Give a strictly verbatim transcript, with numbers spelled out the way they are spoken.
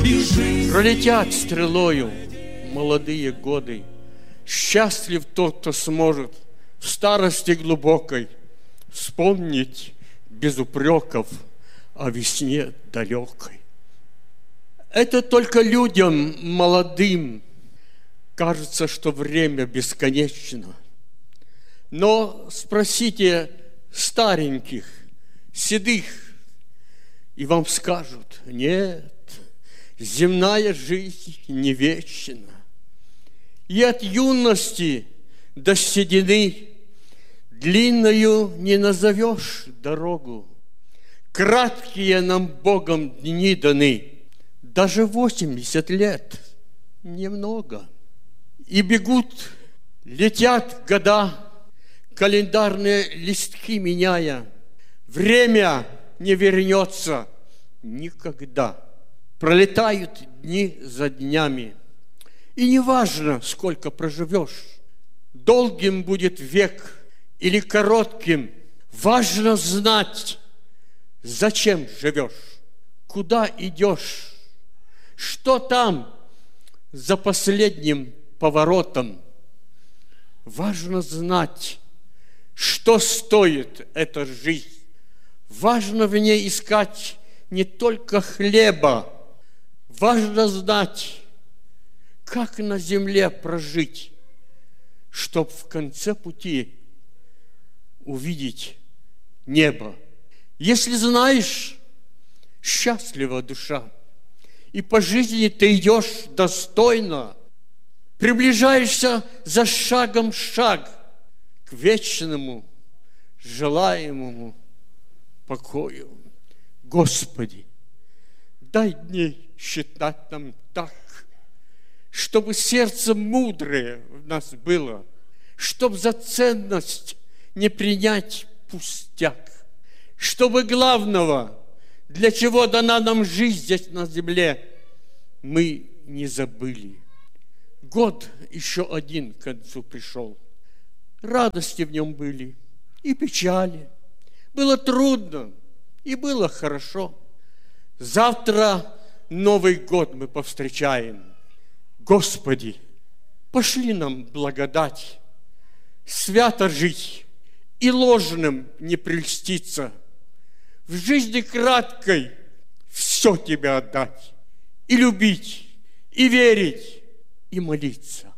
бежит. Пролетят стрелою молодые годы. Счастлив тот, кто сможет в старости глубокой вспомнить без упреков о весне далекой. Это только людям молодым кажется, что время бесконечно. Но спросите стареньких, седых, и вам скажут: нет, земная жизнь не вечна. И от юности до седины длинною не назовешь дорогу. Краткие нам Богом дни даны, даже восемьдесят лет немного. И бегут, летят года, календарные листки меняя. Время не вернется никогда. Пролетают дни за днями. И не важно, сколько проживешь, долгим будет век или коротким, важно знать, зачем живешь, куда идешь, что там за последним поворотом. Важно знать, что стоит эта жизнь. Важно в ней искать не только хлеба, важно знать, как на земле прожить, чтоб в конце пути увидеть небо. Если знаешь, счастлива душа, и по жизни ты идешь достойно, приближаешься за шагом шаг к вечному, желаемому покою. Господи, дай дней считать нам так, чтобы сердце мудрое в нас было, чтобы за ценность не принять пустяк, чтобы главного, для чего дана нам жизнь здесь на земле, мы не забыли. Год еще один к концу пришел. Радости в нем были и печали. Было трудно и было хорошо. Завтра Новый год мы повстречаем. Господи, пошли нам благодать, свято жить и ложным не прельститься, в жизни краткой все Тебе отдать, и любить, и верить, и молиться.